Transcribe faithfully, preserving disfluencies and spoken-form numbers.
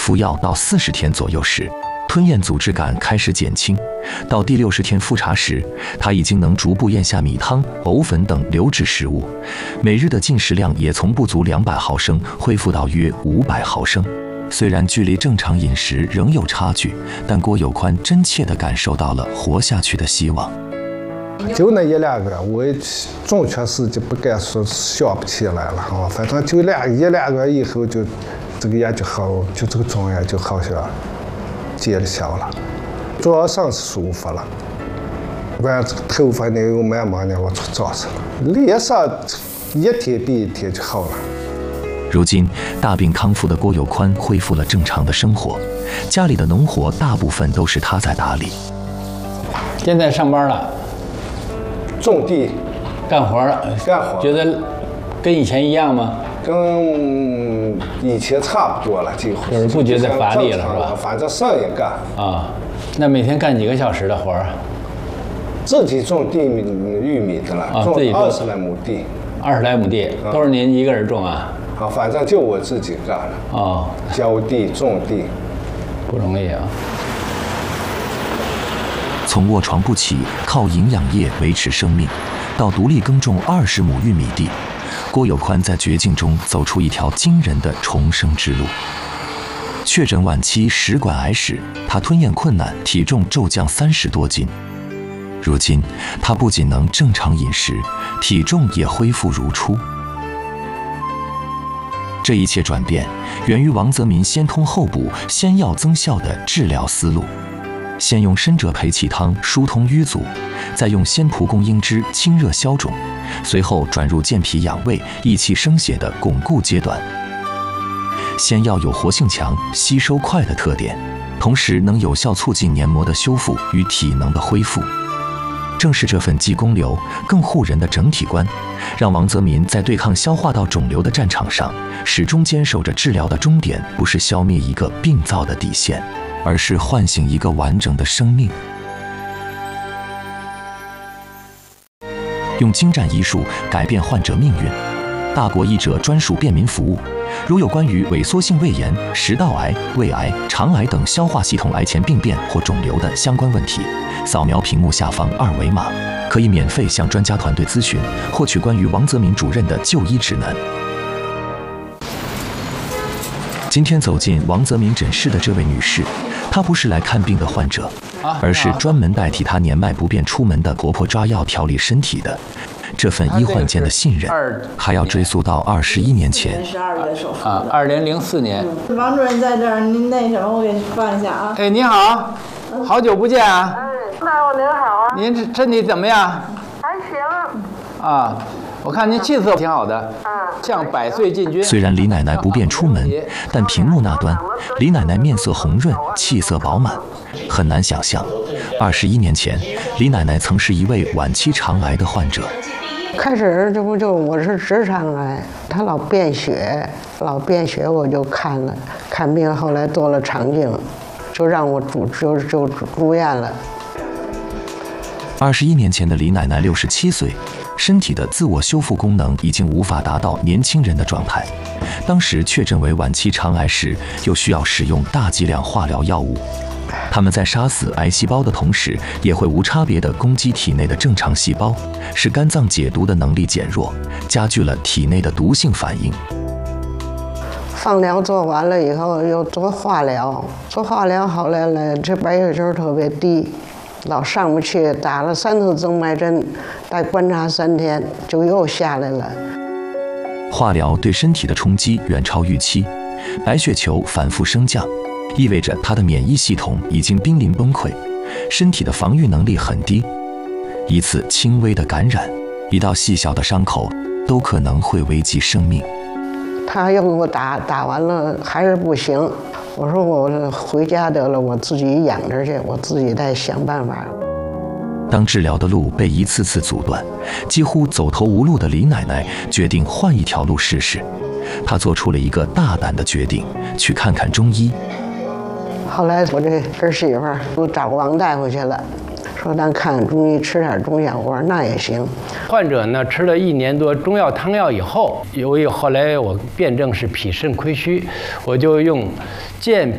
服药到四十天左右时，吞咽阻滞感开始减轻。到第六十天复查时，他已经能逐步咽下米汤、藕粉等流质食物，每日的进食量也从不足两百毫升恢复到约五百毫升。虽然距离正常饮食仍有差距，但郭有宽真切地感受到了活下去的希望。 就那一两个，我准确是就不敢说想不起来了啊，反正就两一两个以后就这个也就好，就这个状态就好像见了效了，主要上是舒服了。完这个头发呢又慢慢的往出长上了，脸上一天比一天就好了。 如今大病康复的郭有宽恢复了正常的生活，家里的农活大部分都是他在打理。 现在上班了， 种地， 干活了， 干活， 觉得跟以前一样吗？ 跟以前差不多了，几乎就是不觉得乏力了，是吧？ 反正上也干啊。那每天干几个小时的活儿？ 自己种地米玉米的了， 啊， 种自己二十来亩地， 二十来亩地，都是您一个人种啊？ 啊，反正就我自己干了。 哦， 浇地、种地， 不容易啊。 从卧床不起，靠营养液维持生命，到独立耕种二十亩玉米地，郭有宽在绝境中走出一条惊人的重生之路。确诊晚期食管癌时，他吞咽困难，体重骤降三十多斤。如今，他不仅能正常饮食，体重也恢复如初。这一切转变源于王泽民先通后补、先药增效的治疗思路。先用参赭培气汤疏通淤阻，再用鲜蒲公英汁清热消肿，随后转入健脾养胃、益气生血的巩固阶段。鲜药有活性强、吸收快的特点，同时能有效促进黏膜的修复与体能的恢复。正是这份既公流更护人的整体观，让王泽民在对抗消化道肿瘤的战场上，始终坚守着治疗的终点不是消灭一个病灶的底线，而是唤醒一个完整的生命。用精湛医术改变患者命运，大国医者专属便民服务。如有关于萎缩性胃炎、食道癌、胃癌、肠癌等消化系统癌前病变或肿瘤的相关问题，扫描屏幕下方二维码，可以免费向专家团队咨询，获取关于王泽民主任的就医指南。今天走进王泽民诊室的这位女士，她不是来看病的患者，而是专门代替她年迈不便出门的婆婆抓药调理身体的。这份医患间的信任，还要追溯到二十一年前。 十二月手术啊，二零零四年。 王主任在这儿，您那什么，我给您放一下啊。 哎，你好，好久不见啊。 哎，大夫您好啊。 您身体怎么样？ 还行。 啊，我看您气色挺好的。 嗯。 像百岁进军。 虽然李奶奶不便出门，但屏幕那端，李奶奶面色红润，气色饱满。很难想象，二十一年前，李奶奶曾是一位晚期肠癌的患者。 开始这不就我是直肠癌，他老便血，老便血我就看了看病，后来做了肠镜，就让我住就就住院了。 二十一年前的李奶奶六十七岁，身体的自我修复功能已经无法达到年轻人的状态。当时确诊为晚期肠癌时，又需要使用大剂量化疗药物。他们在杀死癌细胞的同时，也会无差别地攻击体内的正常细胞，使肝脏解毒的能力减弱，加剧了体内的毒性反应。 放疗做完了以后，又做化疗，做化疗后来呢，这白血球特别低，老上不去，打了三次增脉针，再观察三天，就又下来了。 化疗对身体的冲击远超预期，白血球反复升降，意味着他的免疫系统已经濒临崩溃，身体的防御能力很低。一次轻微的感染，一道细小的伤口，都可能会危及生命。 他又给我打，打完了还是不行。我说我回家得了，我自己养着去，我自己再想办法。 当治疗的路被一次次阻断，几乎走投无路的李奶奶决定换一条路试试。她做出了一个大胆的决定，去看看中医。 后来我这儿媳妇儿都找王大夫去了，说咱看中医，吃点中药。我说那也行。 患者呢吃了一年多中药汤药以后，由于后来我辩证是脾肾亏虚，我就用健